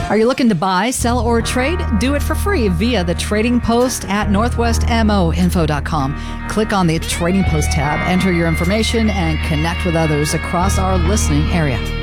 Are you looking to buy, sell, or trade? Do it for free via the Trading Post at northwestmoinfo.com. Click on the Trading Post tab, enter your information, and connect with others across our listening area.